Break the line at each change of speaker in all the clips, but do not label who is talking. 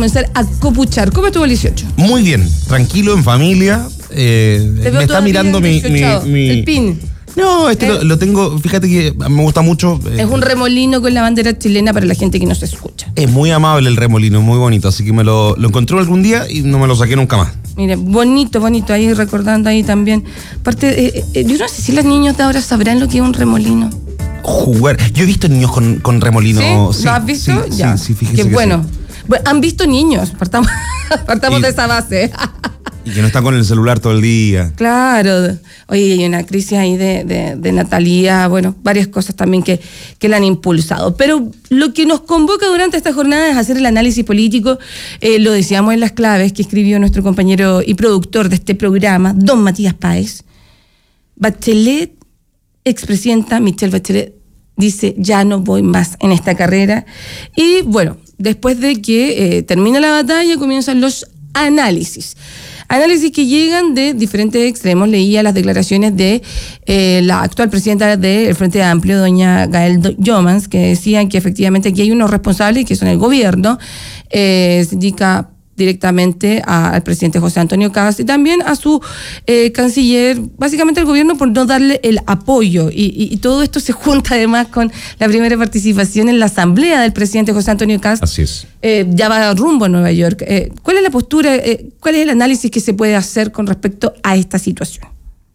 comenzar a copuchar. ¿Cómo estuvo el 18?
Muy bien, tranquilo, en familia. Me está mirando mi
el pin.
No, lo tengo, fíjate que me gusta mucho.
Es un remolino con la bandera chilena para la gente que no se escucha.
Es muy amable el remolino, muy bonito, así que me lo encontré algún día y no me lo saqué nunca más.
Mire, bonito, ahí recordando ahí también. Aparte, yo no sé si los niños de ahora sabrán lo que es un remolino.
Jugar. Yo he visto niños con remolino.
¿Sí? ¿Lo has visto?
Sí,
ya.
sí, fíjese
Qué
que
bueno.
sí.
Bueno, han visto niños, partamos de esa base.
Y que no está con el celular todo el día.
Claro. Oye, hay una crisis ahí de natalidad, bueno, varias cosas también que la han impulsado. Pero lo que nos convoca durante esta jornada es hacer el análisis político. Lo decíamos en las claves que escribió nuestro compañero y productor de este programa, don Matías Páez. Bachelet, expresidenta Michelle Bachelet, dice, ya no voy más en esta carrera. Y bueno, después de que termina la batalla, comienzan los análisis. Análisis que llegan de diferentes extremos. Leía las declaraciones de la actual presidenta del Frente Amplio, doña Gael Jomans, que decían que efectivamente aquí hay unos responsables que son el gobierno, se indica directamente al presidente José Antonio Kast y también a su canciller, básicamente al gobierno por no darle el apoyo. Y todo esto se junta además con la primera participación en la asamblea del presidente José Antonio Kast.
Así es.
Ya va rumbo a Nueva York. ¿Cuál es la postura, cuál es el análisis que se puede hacer con respecto a esta situación?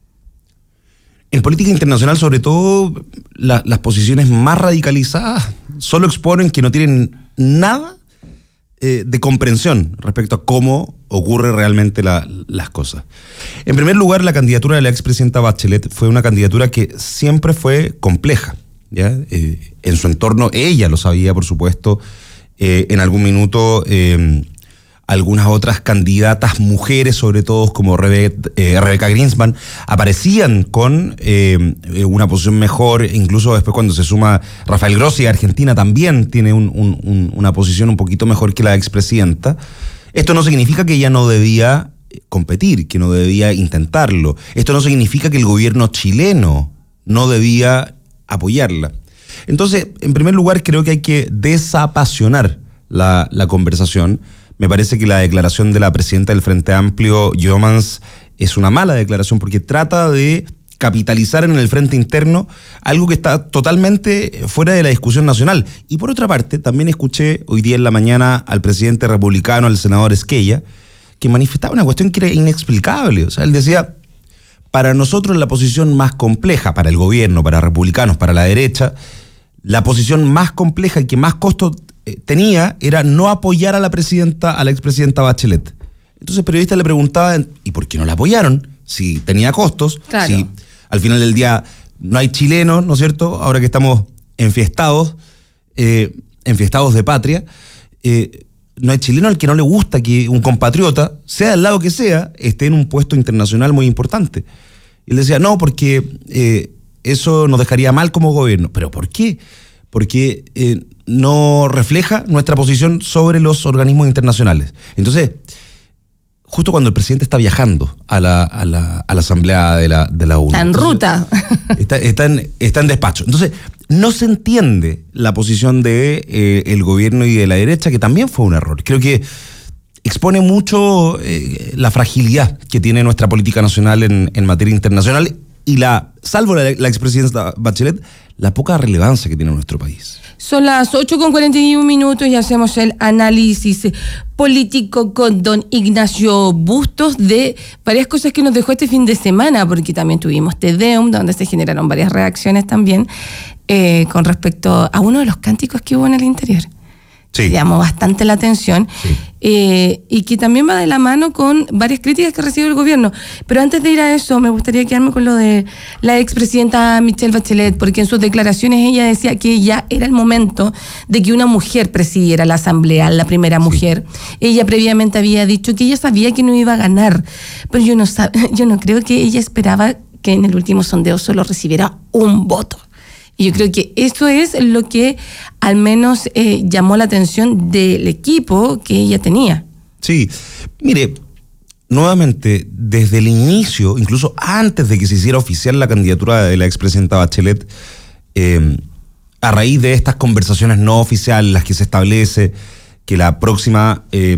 En política internacional, sobre todo, las posiciones más radicalizadas solo exponen que no tienen nada de comprensión respecto a cómo ocurre realmente las cosas. En primer lugar, la candidatura de la expresidenta Bachelet fue una candidatura que siempre fue compleja, ¿ya? En su entorno, ella lo sabía, por supuesto, en algún minuto algunas otras candidatas mujeres, sobre todo como Rebeca Grynspan, aparecían con una posición mejor. Incluso después cuando se suma Rafael Grossi, Argentina también tiene una posición un poquito mejor que la expresidenta. Esto no significa que ella no debía competir, que no debía intentarlo. Esto no significa que el gobierno chileno no debía apoyarla. Entonces, en primer lugar, creo que hay que desapasionar la conversación. Me parece que la declaración de la presidenta del Frente Amplio, Jomans, es una mala declaración porque trata de capitalizar en el frente interno algo que está totalmente fuera de la discusión nacional. Y por otra parte, también escuché hoy día en la mañana al presidente republicano, al senador Esquella, que manifestaba una cuestión que era inexplicable. O sea, él decía, para nosotros la posición más compleja, para el gobierno, para republicanos, para la derecha, la posición más compleja y que más costo tenía era no apoyar a la expresidenta Bachelet. Entonces el periodista le preguntaba, ¿y por qué no la apoyaron? Si tenía costos, claro. Si al final del día no hay chilenos, ¿no es cierto? Ahora que estamos enfiestados de patria, no hay chileno al que no le gusta que un compatriota, sea del lado que sea, esté en un puesto internacional muy importante. Y él decía, no, porque eso nos dejaría mal como gobierno. ¿Pero por qué? Porque no refleja nuestra posición sobre los organismos internacionales. Entonces, justo cuando el presidente está viajando a la asamblea de la ONU.
Está en ruta.
Está en despacho. Entonces, no se entiende la posición de el gobierno y de la derecha, que también fue un error. Creo que expone mucho la fragilidad que tiene nuestra política nacional en materia internacional y salvo la expresidenta Bachelet, la poca relevancia que tiene nuestro país.
Son las 8:41 y hacemos el análisis político con don Ignacio Bustos de varias cosas que nos dejó este fin de semana, porque también tuvimos Te Deum, donde se generaron varias reacciones también con respecto a uno de los cánticos que hubo en el interior. Sí. Llamó bastante la atención, sí. Y que también va de la mano con varias críticas que recibe el gobierno. Pero antes de ir a eso, me gustaría quedarme con lo de la expresidenta Michelle Bachelet, porque en sus declaraciones ella decía que ya era el momento de que una mujer presidiera la asamblea, la primera mujer. Sí. Ella previamente había dicho que ella sabía que no iba a ganar, pero yo no creo que ella esperaba que en el último sondeo solo recibiera un voto. Y yo creo que eso es lo que al menos llamó la atención del equipo que ella tenía.
Sí, mire, nuevamente, desde el inicio, incluso antes de que se hiciera oficial la candidatura de la expresidenta Bachelet, a raíz de estas conversaciones no oficiales, las que se establece que la próxima